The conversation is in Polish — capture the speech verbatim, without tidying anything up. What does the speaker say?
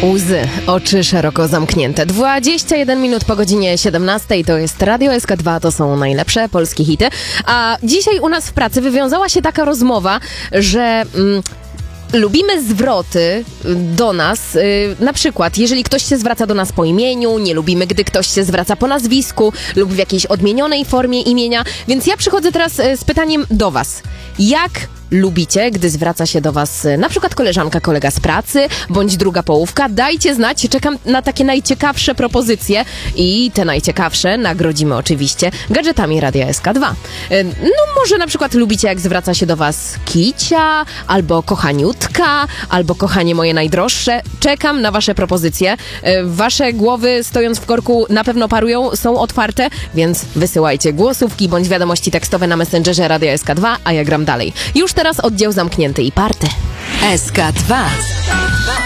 Łzy, oczy szeroko zamknięte. dwadzieścia jeden minut po godzinie siedemnastej, to jest Radio S K dwa, to są najlepsze polskie hity. A dzisiaj u nas w pracy wywiązała się taka rozmowa, że... Mm, lubimy zwroty do nas, yy, na przykład, jeżeli ktoś się zwraca do nas po imieniu, nie lubimy, gdy ktoś się zwraca po nazwisku lub w jakiejś odmienionej formie imienia, więc ja przychodzę teraz yy, z pytaniem do was. Jak lubicie, gdy zwraca się do was yy, na przykład koleżanka, kolega z pracy, bądź druga połówka? Dajcie znać, czekam na takie najciekawsze propozycje i te najciekawsze nagrodzimy oczywiście gadżetami Radia S K dwa. Yy, no może na przykład lubicie, jak zwraca się do was kicia, albo kochaniutka, albo kochanie moje najdroższe. Czekam na wasze propozycje. Yy, wasze głowy, stojąc w korku, na pewno parują, są otwarte, więc wysyłajcie głosówki bądź wiadomości tekstowe na Messengerze Radia S K dwa, a ja gram dalej. Już teraz oddział zamknięty i party. S K dwa.